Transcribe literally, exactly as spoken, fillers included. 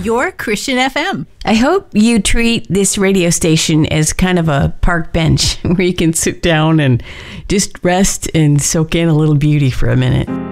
your Christian F M. I hope you treat this radio station as kind of a park bench where you can sit down and just rest and soak in a little beauty for a minute.